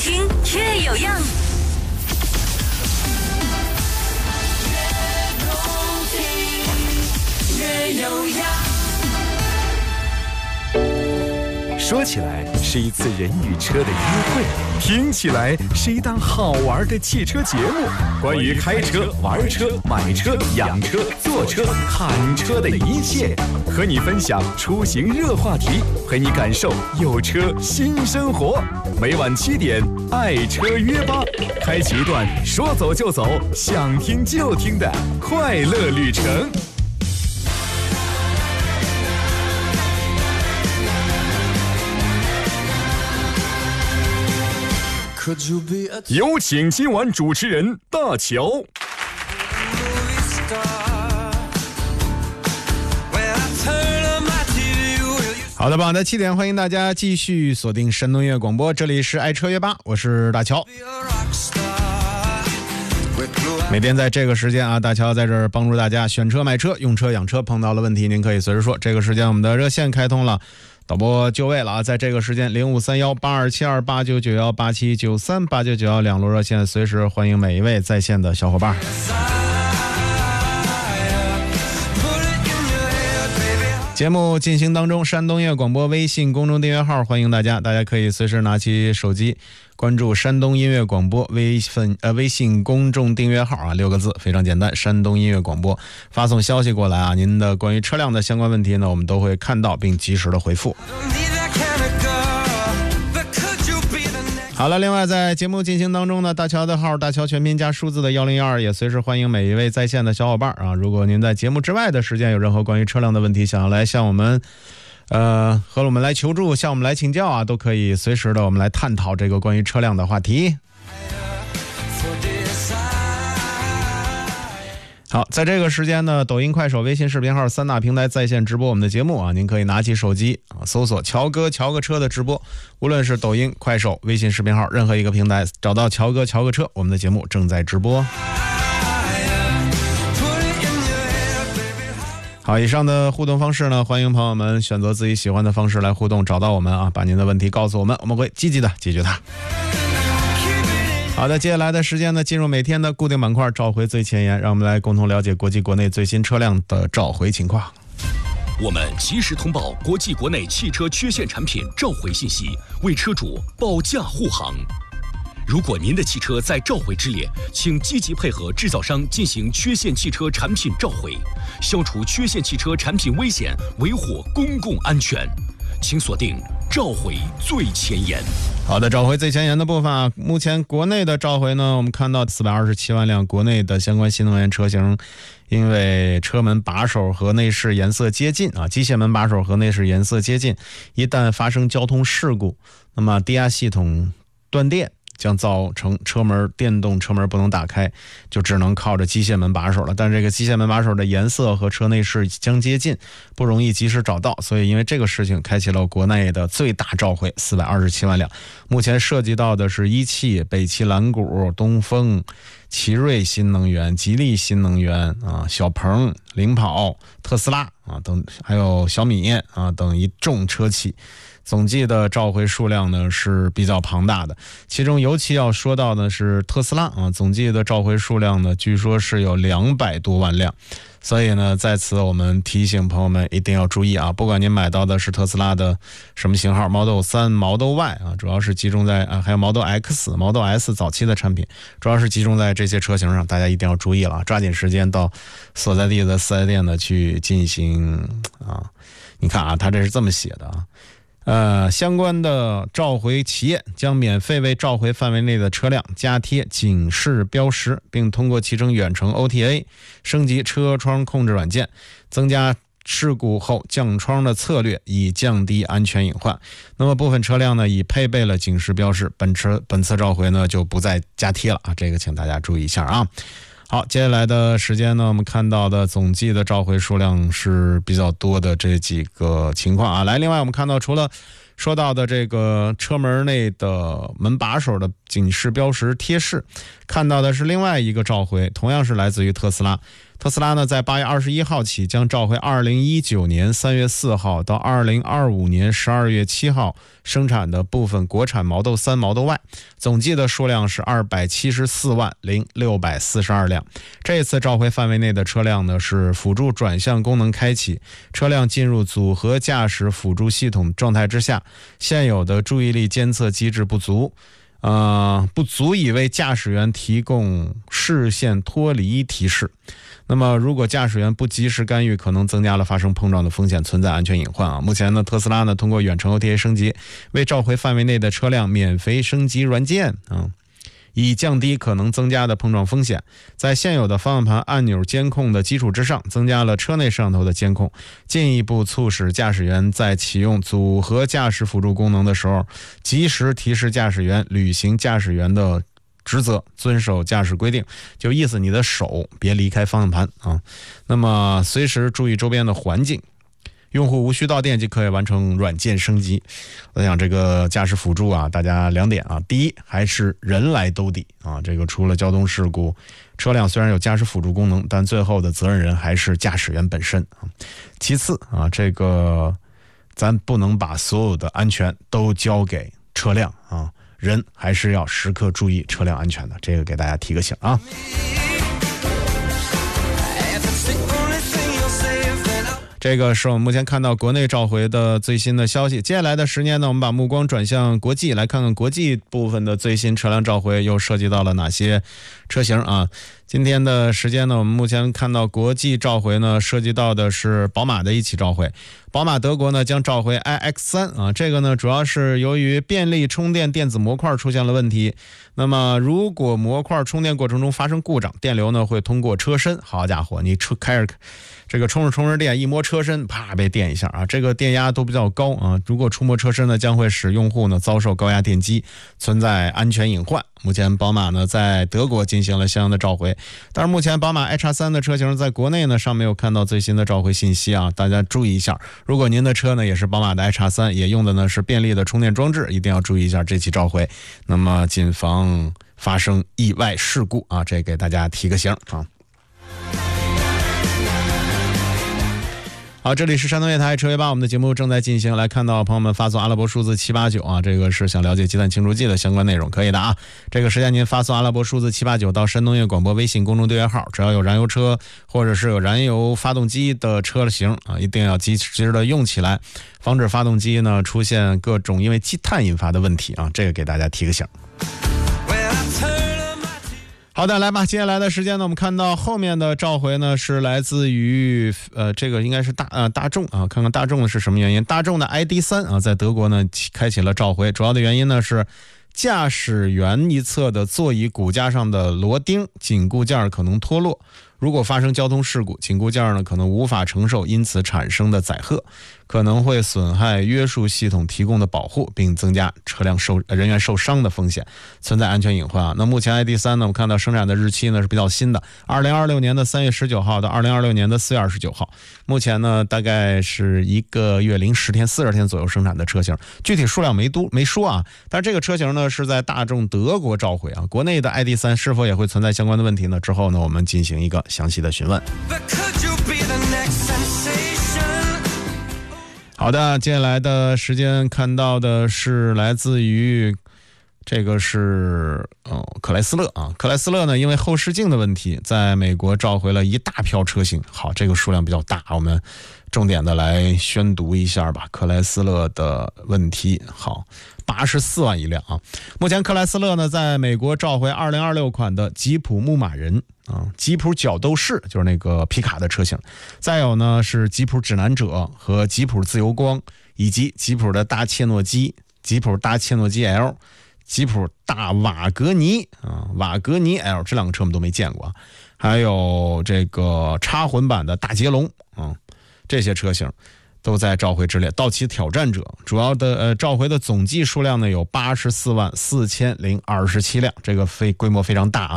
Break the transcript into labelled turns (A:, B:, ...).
A: 听越有样。越有样。
B: 说起来是一次人与车的约会，听起来是一档好玩的汽车节目。关于开车、玩车、买车、养车、坐车、看车的一切，和你分享出行热话题，陪你感受有车新生活。每晚7点，爱车约吧，开启一段说走就走、想听就听的快乐旅程。有请今晚主持人大乔。
C: 好的，傍晚的7点，欢迎大家继续锁定山东音乐广播，这里是爱车约吧，我是大乔。每天在这个时间啊，大乔在这儿帮助大家选车、买车、用车、养车，碰到了问题您可以随时说。这个时间我们的热线开通了。导播就位了啊，在这个时间05318272899187938991两路热线，随时欢迎每一位在线的小伙伴。节目进行当中，山东音乐广播微信公众订阅号欢迎大家可以随时拿起手机关注山东音乐广播微信公众订阅号啊，6个字非常简单，山东音乐广播，发送消息过来啊，您的关于车辆的相关问题呢，我们都会看到并及时的回复。好了，另外在节目进行当中呢，大乔的号大乔全拼加数字的1012也随时欢迎每一位在线的小伙伴啊。如果您在节目之外的时间有任何关于车辆的问题，想要来向我们和我们来求助，向我们来请教啊，都可以随时的我们来探讨这个关于车辆的话题。好，在这个时间呢，抖音、快手、微信视频号3大平台在线直播我们的节目啊，您可以拿起手机啊，搜索乔哥乔个车的直播，无论是抖音、快手、微信视频号任何一个平台，找到乔哥乔个车，我们的节目正在直播。好，以上的互动方式呢，欢迎朋友们选择自己喜欢的方式来互动，找到我们啊，把您的问题告诉我们，我们会积极的解决它。好的，接下来的时间呢，进入每天的固定板块召回最前沿，让我们来共同了解国际国内最新车辆的召回情况。
D: 我们及时通报国际国内汽车缺陷产品召回信息，为车主保驾护航。如果您的汽车在召回之列，请积极配合制造商进行缺陷汽车产品召回，消除缺陷汽车产品危险，维护公共安全。请锁定召回最前沿。
C: 好的，召回最前沿的部分啊，目前国内的召回呢，我们看到427万辆国内的相关新能源车型，因为车门把手和内饰颜色接近啊，机械门把手和内饰颜色接近，一旦发生交通事故，那么低压系统断电，将造成电动车门不能打开，就只能靠着机械门把手了。但这个机械门把手的颜色和车内饰相接近，不容易及时找到，所以因为这个事情开启了国内的最大召回427万辆。目前涉及到的是一汽、北汽蓝谷、东风、奇瑞新能源、吉利新能源啊、小鹏、领跑、特斯拉啊等，还有小米啊等一众车企。总计的召回数量呢是比较庞大的，其中尤其要说到的是特斯拉啊，总计的召回数量呢据说是有200多万辆。所以呢，在此我们提醒朋友们一定要注意啊，不管您买到的是特斯拉的什么型号 Model 3、Model Y 啊，主要是集中在还有 Model X、Model S 早期的产品，主要是集中在这些车型上，大家一定要注意了，抓紧时间到所在地的4S店呢去进行啊。你看啊，它这是这么写的啊。相关的召回企业将免费为召回范围内的车辆加贴警示标识，并通过其中远程 OTA 升级车窗控制软件，增加事故后降窗的策略，以降低安全隐患。那么部分车辆呢已配备了警示标识，本次召回呢就不再加贴了啊，这个请大家注意一下啊。好，接下来的时间呢，我们看到的总计的召回数量是比较多的这几个情况啊。来，另外我们看到除了说到的这个车门内的门把手的警示标识贴示。看到的是另外一个召回，同样是来自于特斯拉。特斯拉呢，在8月21号起将召回2019年3月4号到2025年12月7号生产的部分国产Model 3、Model Y， 总计的数量是274万零642辆。这次召回范围内的车辆呢，是辅助转向功能开启，车辆进入组合驾驶辅助系统状态之下，现有的注意力监测机制不足以为驾驶员提供视线脱离提示。那么如果驾驶员不及时干预，可能增加了发生碰撞的风险，存在安全隐患啊。目前呢，特斯拉呢通过远程 OTA 升级，为召回范围内的车辆免费升级软件以降低可能增加的碰撞风险。在现有的方向盘按钮监控的基础之上，增加了车内摄像头的监控，进一步促使驾驶员在启用组合驾驶辅助功能的时候，及时提示驾驶员履行驾驶员的职责，遵守驾驶规定，就意思你的手别离开方向盘啊。那么随时注意周边的环境，用户无需到店即可以完成软件升级。我想这个驾驶辅助啊，大家2点啊，第一还是人来兜底啊，这个除了交通事故，车辆虽然有驾驶辅助功能，但最后的责任人还是驾驶员本身啊。其次啊，这个咱不能把所有的安全都交给车辆啊。人还是要时刻注意车辆安全的，这个给大家提个醒啊。这个是我们目前看到国内召回的最新的消息。接下来的10年呢，我们把目光转向国际，来看看国际部分的最新车辆召回又涉及到了哪些车型啊。今天的时间呢，我们目前看到国际召回呢，涉及到的是宝马的一起召回。宝马德国呢将召回 iX3 啊，这个呢主要是由于便利充电电子模块出现了问题。那么如果模块充电过程中发生故障，电流呢会通过车身，好家伙，你开着这个充着电，一摸车身，啪被电一下啊，这个电压都比较高啊，如果触摸车身呢，将会使用户呢遭受高压电击，存在安全隐患。目前宝马呢在德国进行了相应的召回，但是目前宝马 iX3 的车型在国内呢尚没有看到最新的召回信息啊，大家注意一下。如果您的车呢也是宝马的 iX3， 也用的呢是便利的充电装置，一定要注意一下这起召回，那么谨防发生意外事故啊，这给大家提个醒啊。好，这里是山东电台车约吧，我们的节目正在进行。来看到朋友们发送阿拉伯数字789啊，这个是想了解鸡蛋庆祝季的相关内容，可以的啊。这个时间您发送阿拉伯数字789到山东音乐广播微信公众订阅号，只要有燃油车或者是有燃油发动机的车型啊，一定要及时的用起来，防止发动机呢出现各种因为积碳引发的问题啊，这个给大家提个醒。好的，来吧，接下来的时间呢，我们看到后面的召回呢是来自于这个应该是大众啊，看看大众的是什么原因。大众的 ID.3 啊，在德国呢开启了召回，主要的原因呢是驾驶员一侧的座椅骨架上的螺钉紧固件可能脱落，如果发生交通事故，紧固件呢可能无法承受因此产生的载荷，可能会损害约束系统提供的保护，并增加车辆人员受伤的风险，存在安全隐患啊。那目前 ID.3 呢，我们看到生产的日期呢是比较新的，2026年的3月19号到2026年的4月29号。目前呢大概是1个月零10天、40天左右生产的车型，具体数量没说啊。但是这个车型呢是在大众德国召回啊，国内的 ID.3 是否也会存在相关的问题呢？之后呢我们进行一个详细的询问。好的，接下来的时间看到的是来自于这个是克莱斯勒啊，克莱斯勒呢因为后视镜的问题，在美国召回了一大票车型。好，这个数量比较大，我们重点的来宣读一下吧。克莱斯勒的问题，好，84万一辆啊。目前克莱斯勒呢在美国召回2026款的吉普牧马人啊，吉普角斗士就是那个皮卡的车型，再有呢是吉普指南者和吉普自由光，以及吉普的大切诺基、吉普大切诺基 L、吉普大瓦格尼啊，瓦格尼 L 这两个车我们都没见过，还有这个插混版的大捷龙啊，这些车型都在召回之列。道奇挑战者主要的召回的总计数量呢有84万4027辆，这个规模非常大啊。